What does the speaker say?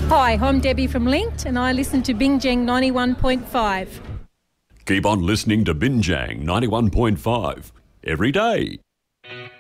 Hi, I'm Debbie from Linked and I listen to Bingjang 91.5. Keep on listening to Binjang 91.5 every day.